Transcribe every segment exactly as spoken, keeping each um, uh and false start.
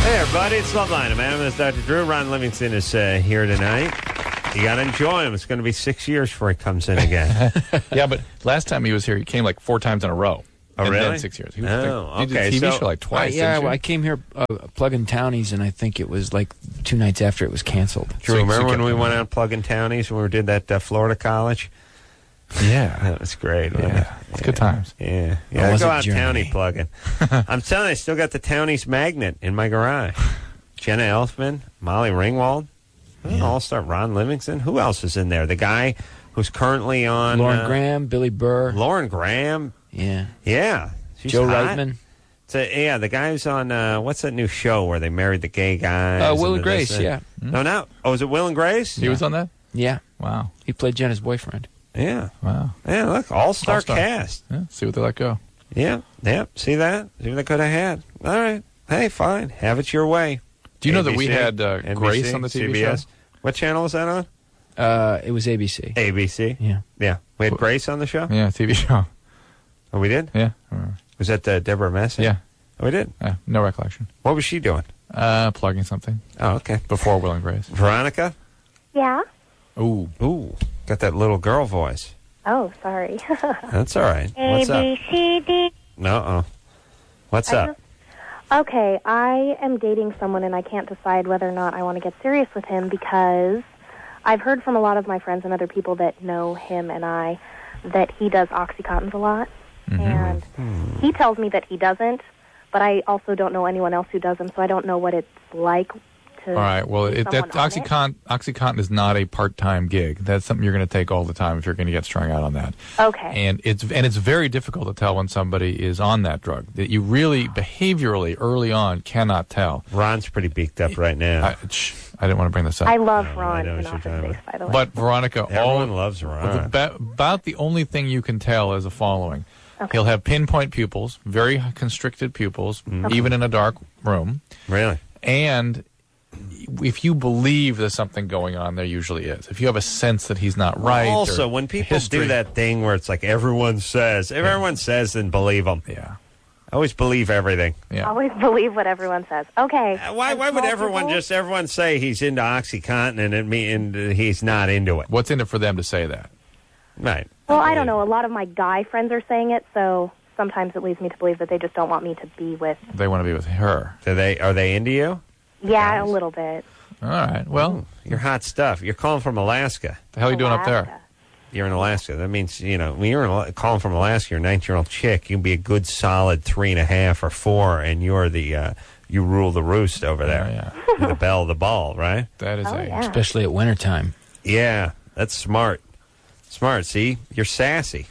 Hey, everybody, it's Loveline. Man, it's Doctor Drew. Ron Livingston is uh, here tonight. You got to enjoy him. It's going to be six years before he comes in again. Yeah, but last time he was here, he came like four times in a row. Oh, and really? Then six years. He was, Oh, he did okay, a T V so- show like twice. Uh, yeah, didn't you? well, I came here uh, plugging townies, and I think it was like two nights after it was canceled. Drew, So- remember so when kept we coming went in. out plugging townies when we did that uh, Florida college? Yeah. That was great. wasn't it? Yeah. It's good times. Yeah. Or Yeah, was go it out Germany? townie plugging. I'm telling you, I still got the townies magnet in my garage. Jenna Elfman, Molly Ringwald, Yeah. All-Star Ron Livingston. Who else is in there? The guy who's currently on... Lauren uh, Graham, Billy Burr. Lauren Graham. Yeah. Yeah. She's Joe hot. Reitman. So, yeah, the guy who's on, uh, what's that new show where they married the gay guy? Uh, Will and Grace, yeah. No, no. Oh, is it Will and Grace? He was on that? Yeah. Wow. He played Jenna's boyfriend. Yeah. Wow. Yeah, look, all-star, All-star. cast. Yeah. See what they let go. Yeah, yeah. See that? See what they could have had. All right. Hey, fine. Have it your way. Do you know that we A B C, had uh, N B C, Grace on the T V C B S. show? What channel is that on? Uh, it was A B C. A B C. Yeah. Yeah. We had Wh- Grace on the show? Yeah, T V show. Oh, we did? Yeah. Was that uh, Deborah Messing? Yeah. Oh, we did. Yeah. No recollection. What was she doing? Uh, plugging something Oh, okay. before Will and Grace. Veronica? Yeah. Ooh. Ooh, got that little girl voice. Oh, sorry. That's all right. A, What's up? B, C, D. No-oh. What's I up? just- Okay, I am dating someone and I can't decide whether or not I want to get serious with him because I've heard from a lot of my friends and other people that know him and I that he does Oxycontins a lot. Mm-hmm. And Hmm. he tells me that he doesn't, but I also don't know anyone else who does them, so I don't know what it's like to All right. Well, see it, that someone on it. OxyContin, OxyContin is not a part-time gig. That's something you're going to take all the time if you're going to get strung out on that. Okay. And it's and it's very difficult to tell when somebody is on that drug. That you really behaviorally early on cannot tell. Ron's pretty beaked up right now. I, shh, I didn't want to bring this up. I love No, I Ron know in what you're Office talking Space, by the way. but Veronica, Everyone all, loves the, Ron. ba- about the only thing you can tell is the following: Okay. he'll have pinpoint pupils, very constricted pupils, Mm-hmm. even in a dark room, Really? and if you believe there's something going on, there usually is. If you have a sense that he's not right, Also, or when people history- do that thing where it's like everyone says, if everyone says, then believe them. yeah, Always believe everything. yeah. Always believe what everyone says. Okay. Uh, Why, And why would small everyone people? just everyone say he's into OxyContin and it mean and he's not into it? What's in it for them to say that? Right. Well, I don't know. A lot of my guy friends are saying it, so sometimes it leads me to believe that they just don't want me to be with. They want to be with her. Do they are they into you? Yeah, Guys. a little bit. All right. Well, You're hot stuff. You're calling from Alaska. the hell are you doing up there? Alaska. You're in Alaska. That means, you know, when you're in, Ala- calling from Alaska, you're a nineteen-year-old chick. You can be a good solid three and a half or four, and you're the, uh, you rule the roost over there. Yeah, You're the belle of the ball, right? That is Oh, a. yeah. Especially at wintertime. Yeah, that's smart. Smart, see? You're sassy.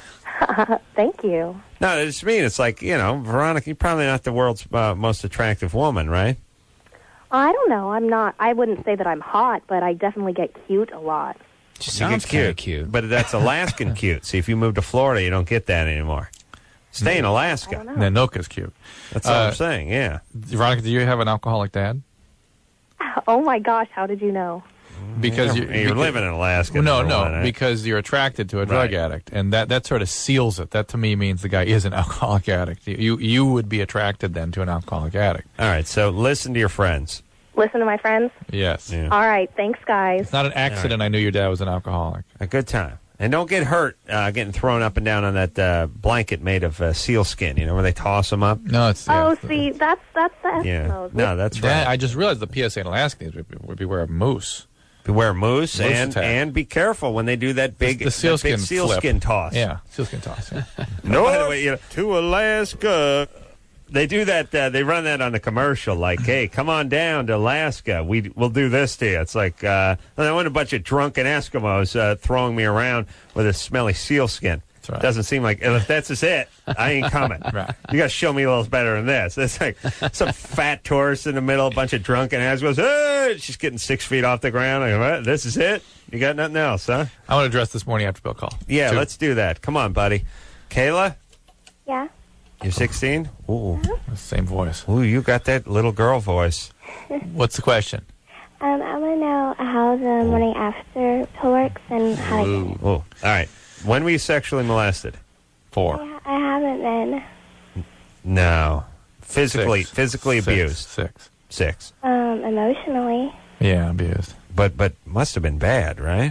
Thank you. No, it's mean. It's like, you know, Veronica, you're probably not the world's uh, most attractive woman, right? I don't know. I'm not. I wouldn't say that I'm hot, but I definitely get cute a lot. She You sounds get kind of cute. But that's Alaskan cute. See, if you move to Florida, you don't get that anymore. Stay in I Alaska. don't know. Nanoka's cute. That's all Uh, I'm saying, yeah. Veronica, do you have an alcoholic dad? Oh my gosh! How did you know? Because You're, you, you're because- living in Alaska. Well, no, number no, one, right? because you're attracted to a drug Right. addict, and that, that sort of seals it. That to me means the guy is an alcoholic addict. You you would be attracted then to an alcoholic addict. All right, so listen to your friends. Listen to my friends. Yes, Yeah. All right. Thanks, guys. it's not an accident. I knew your dad was an alcoholic. A good time. And don't get hurt uh, getting thrown up and down on that uh, blanket made of uh, seal skin, you know, where they toss them up. No, it's yeah, Oh, it's- see, that's that's the Yeah. Eskimos. No, that's Dad, right. I just realized the P S A in Alaska is would, would beware of moose. Beware moose, Moose and, attack. and be careful when they do that big, the that sealskin big sealskin flip. toss. Yeah, sealskin toss. Yeah. No, by the way, you know, to Alaska. They do that. Uh, they run that on the commercial, like, "Hey, come on down to Alaska. We we'll do this to you." It's like uh, I want a bunch of drunken Eskimos uh, throwing me around with a smelly sealskin. That's right. Doesn't seem like if that's just it, I ain't coming. Right. You got to show me a little better than this. It's like some fat tourist in the middle, a bunch of drunken Eskimos. Hey, she's getting six feet off the ground. I go, what? This is it? You got nothing else, huh? I want to address this morning after Bill call. Yeah, Two. let's do that. Come on, buddy. Kayla, Yeah. you're sixteen. Ooh, Same voice. ooh, you got that little girl voice. What's the question? Um, I want to know how the morning after pill works and how to get it. Ooh, all right. When were you sexually molested? Four. I, I haven't been. No. Physically, Six. physically Six. abused. Six. six? Um, emotionally. Yeah, abused. But but must have been bad, right?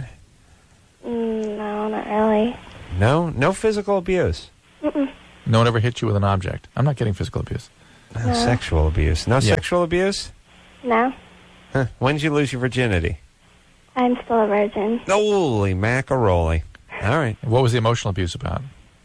Mm, no, not really. No, no physical abuse. Mm-mm. No one ever hit you with an object. I'm not getting physical abuse. No, No. sexual abuse. No Yeah. sexual abuse? No, Huh. When did you lose your virginity? I'm still a virgin. Holy macaroni. All right. What was the emotional abuse about?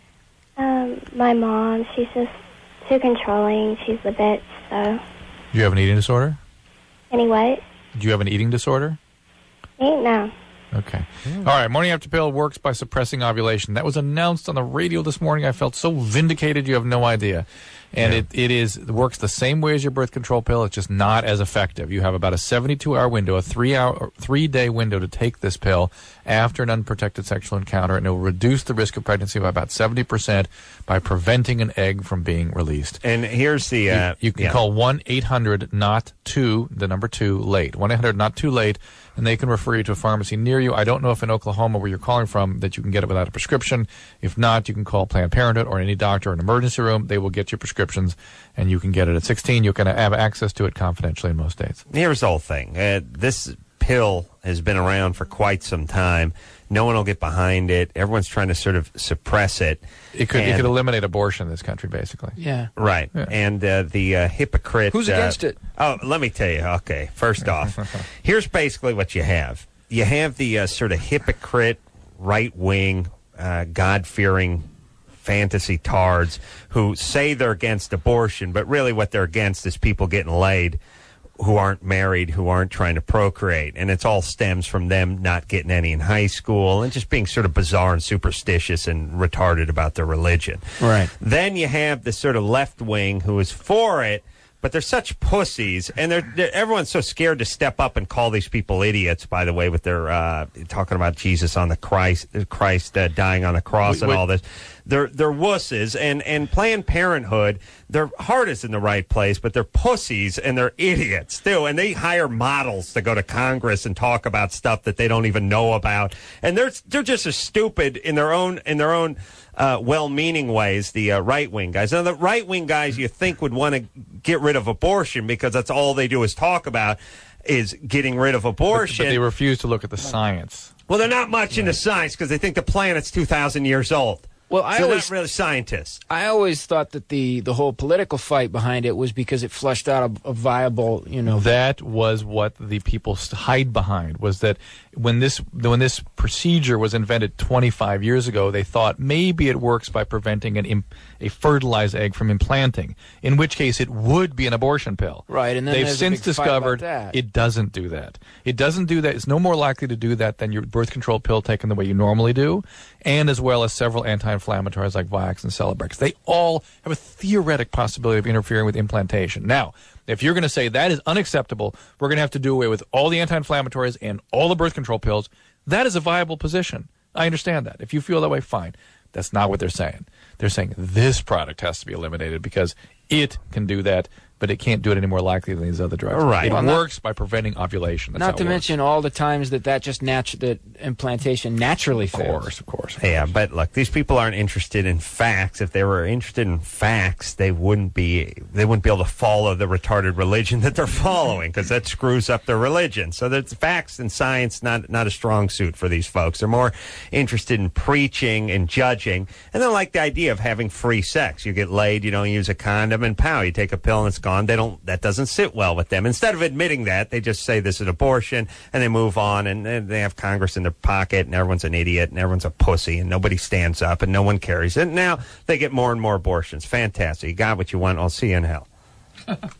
Um, my mom, she's just too controlling. She's a bitch, so... Do you have an eating disorder? Anyway, Do you have an eating disorder? ain't no. Okay. All right. Morning After Pill works by suppressing ovulation. That was announced on the radio this morning. I felt so vindicated. You have no idea. And Yeah. it, it is it works the same way as your birth control pill. It's just not as effective. You have about a seventy-two hour window, a three hour, three day window to take this pill after an unprotected sexual encounter, and it will reduce the risk of pregnancy by about seventy percent by preventing an egg from being released. And here's the... Uh, You, you can yeah. call one eight hundred not two, the number two, late. one eight hundred not too late, and they can refer you to a pharmacy near you. I don't know if in Oklahoma, where you're calling from, that you can get it without a prescription. If not, you can call Planned Parenthood or any doctor or an emergency room. They will get you prescriptions, and you can get it at sixteen. You can have access to it confidentially in most states. Here's the whole thing. Uh, this pill has been around for quite some time. No one will get behind it. Everyone's trying to sort of suppress it. It could it And- could eliminate abortion in this country, basically. Yeah. Right. Yeah. And uh, the uh, hypocrite... Who's uh, against it? Oh, let me tell you. Okay, first off, here's basically what you have. You have the uh, sort of hypocrite, right-wing, uh, God-fearing fantasy tards who say they're against abortion, but really what they're against is people getting laid who aren't married, who aren't trying to procreate. And it all stems from them not getting any in high school and just being sort of bizarre and superstitious and retarded about their religion. Right. Then you have the sort of left wing who is for it, but they're such pussies, and they're, they're everyone's so scared to step up and call these people idiots. By the way, with their uh, talking about Jesus on the Christ, Christ uh, dying on the cross Wait, and wait. all this, they're they're wusses, and and Planned Parenthood, their heart is in the right place, but they're pussies and they're idiots too, and they hire models to go to Congress and talk about stuff that they don't even know about, and they're they're just as stupid in their own in their own. Uh, well-meaning ways, the uh, right-wing guys. Now, the right-wing guys you think would want to get rid of abortion because that's all they do is talk about is getting rid of But, abortion. but they refuse to look at the science. well, they're not much into science because they think the planet's two thousand years old. Well, I so they're always not really scientists. I always thought that the, the whole political fight behind it was because it flushed out a, a viable, you know. That was what the people st- hide behind, was that when this when this procedure was invented twenty-five years ago, they thought maybe it works by preventing an imp- a fertilized egg from implanting, in which case it would be an abortion pill. Right, and then they've there's a since big fight about discovered that. it doesn't do that. It doesn't do that. It's no more likely to do that than your birth control pill taken the way you normally do, and as well as several anti-inflammatories like Vioxx and Celebrex. They all have a theoretic possibility of interfering with implantation. Now, if you're going to say that is unacceptable, we're going to have to do away with all the anti-inflammatories and all the birth control pills, that is a viable position. I understand that. If you feel that way, fine. That's not what they're saying. They're saying this product has to be eliminated because it can do that, but it can't do it any more likely than these other drugs. Right. It Well, not- works by preventing ovulation. That's how Not to it works. mention all the times that that just natu- that implantation naturally Of fails. course, of course. of Yeah, course. but look, these people aren't interested in facts. If they were interested in facts, they wouldn't be they wouldn't be able to follow the retarded religion that they're following because that screws up their religion. So that's facts and science not not a strong suit for these folks. They're more interested in preaching and judging, and they like the idea of having free sex. You get laid, you don't use a condom, and pow, you take a pill and it's gone. They don't. That doesn't sit well with them. Instead of admitting that, they just say this is abortion, and they move on, and, and they have Congress in their pocket, and everyone's an idiot, and everyone's a pussy, and nobody stands up, and no one carries it. Now they get more and more abortions. Fantastic. You got what you want. I'll see you in hell.